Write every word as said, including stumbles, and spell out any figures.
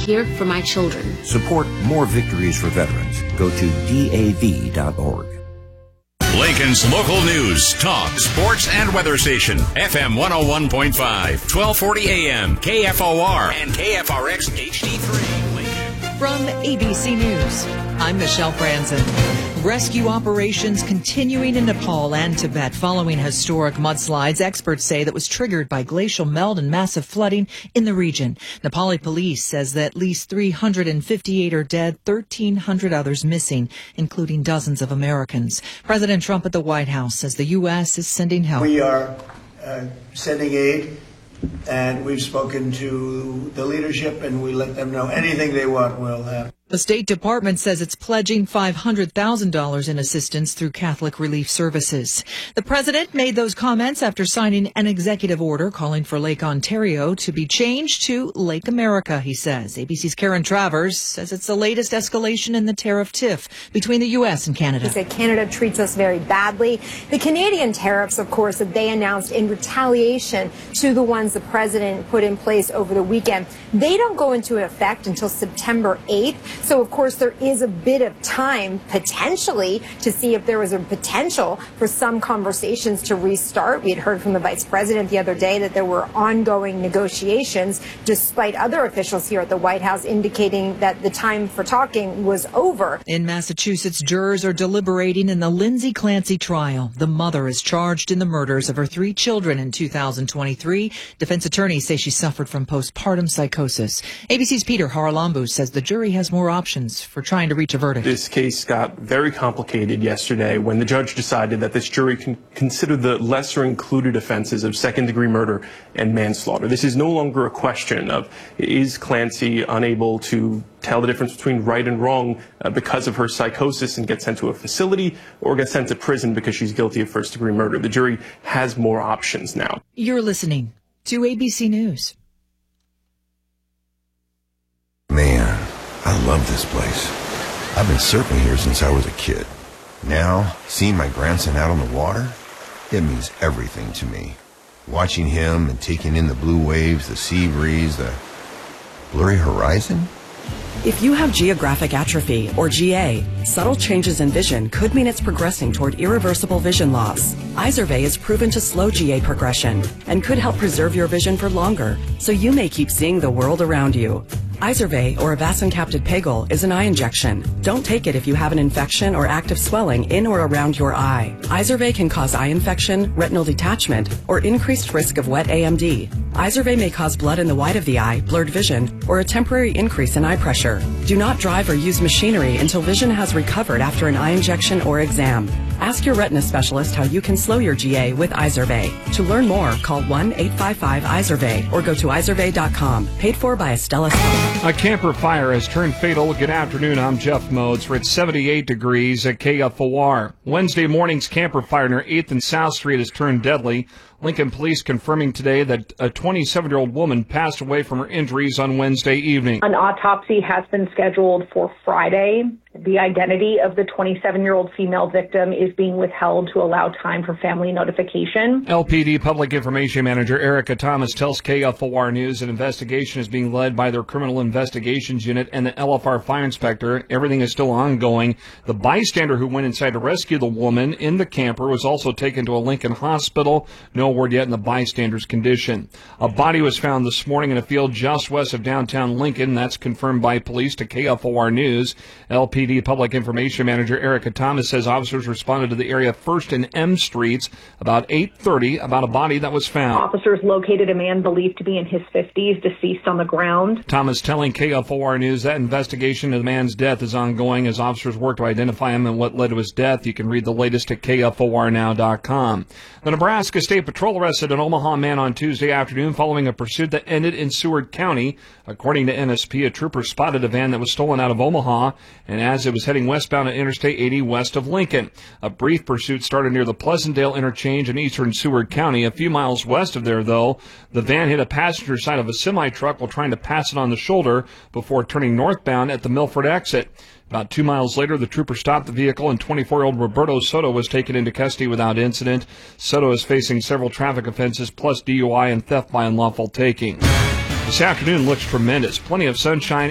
here for my children. Support more victories for veterans. Go to D A V dot org. Lincoln's local news, talk, sports, and weather station. F M one oh one point five, twelve forty A M, K F O R, and K F R X H D three. Lincoln. From A B C News, I'm Michelle Franzen. Rescue operations continuing in Nepal and Tibet following historic mudslides, experts say, that was triggered by glacial melt and massive flooding in the region. Nepali police says that at least three hundred fifty-eight are dead, thirteen hundred others missing, including dozens of Americans. President Trump at the White House says the U S is sending help. We are uh, sending aid, and we've spoken to the leadership, and we let them know anything they want will happen. The State Department says it's pledging five hundred thousand dollars in assistance through Catholic Relief Services. The president made those comments after signing an executive order calling for Lake Ontario to be changed to Lake America, he says. A B C's Karen Travers says it's the latest escalation in the tariff tiff between the U S and Canada. He said Canada treats us very badly. The Canadian tariffs, of course, that they announced in retaliation to the ones the president put in place over the weekend, they don't go into effect until September eighth. So, of course, there is a bit of time, potentially, to see if there was a potential for some conversations to restart. We had heard from the vice president the other day that there were ongoing negotiations, despite other officials here at the White House indicating that the time for talking was over. In Massachusetts, jurors are deliberating in the Lindsay Clancy trial. The mother is charged in the murders of her three children in two thousand twenty-three. Defense attorneys say she suffered from postpartum psychosis. A B C's Peter Haralambou says the jury has more options for trying to reach a verdict. This case got very complicated yesterday when the judge decided that this jury can consider the lesser included offenses of second-degree murder and manslaughter. This is no longer a question of is Clancy unable to tell the difference between right and wrong uh, because of her psychosis and get sent to a facility, or get sent to prison because she's guilty of first-degree murder. The jury has more options now. You're listening to A B C News. Man, I love this place. I've been surfing here since I was a kid. Now, seeing my grandson out on the water, it means everything to me. Watching him and taking in the blue waves, the sea breeze, the blurry horizon. If you have geographic atrophy, or G A, subtle changes in vision could mean it's progressing toward irreversible vision loss. Izervay is proven to slow G A progression and could help preserve your vision for longer, so you may keep seeing the world around you. Izervay, or avacincaptad pegol, is an eye injection. Don't take it if you have an infection or active swelling in or around your eye. Izervay can cause eye infection, retinal detachment, or increased risk of wet A M D. Izervay may cause blood in the white of the eye, blurred vision, or a temporary increase in eye pressure. Do not drive or use machinery until vision has recovered after an eye injection or exam. Ask your retina specialist how you can slow your G A with Izervay. To learn more, call one eight five five Izervay or go to izervay dot com. Paid for by Astellas. A camper fire has turned fatal. Good afternoon, I'm Jeff Modes. We're at seventy-eight degrees at K F O R. Wednesday morning's camper fire near eighth and South Street has turned deadly. Lincoln police confirming today that a twenty-seven-year-old woman passed away from her injuries on Wednesday evening. An autopsy has been scheduled for Friday. The identity of the twenty-seven-year-old female victim is being withheld to allow time for family notification. L P D Public Information Manager Erica Thomas tells K F O R News an investigation is being led by their Criminal Investigations Unit and the L F R Fire Inspector. Everything is still ongoing. The bystander who went inside to rescue the woman in the camper was also taken to a Lincoln hospital. No word yet in the bystander's condition. A body was found this morning in a field just west of downtown Lincoln. That's confirmed by police to K F O R News. L P D Public Information Manager Erica Thomas says officers responded to the area First and M Streets about eight thirty about a body that was found. Officers located a man believed to be in his fifties, deceased on the ground. Thomas telling K F O R News that investigation of the man's death is ongoing as officers work to identify him and what led to his death. You can read the latest at K F O R now dot com. The Nebraska State Patrol arrested an Omaha man on Tuesday afternoon following a pursuit that ended in Seward County. According to N S P, a trooper spotted a van that was stolen out of Omaha, and as it was heading westbound at Interstate eighty west of Lincoln. A brief pursuit started near the Pleasantdale interchange in eastern Seward County. A few miles west of there, though, the van hit a passenger side of a semi-truck while trying to pass it on the shoulder before turning northbound at the Milford exit. About two miles later, the trooper stopped the vehicle, and twenty-four-year-old Roberto Soto was taken into custody without incident. Soto is facing several traffic offenses, plus D U I and theft by unlawful taking. This afternoon looks tremendous. Plenty of sunshine.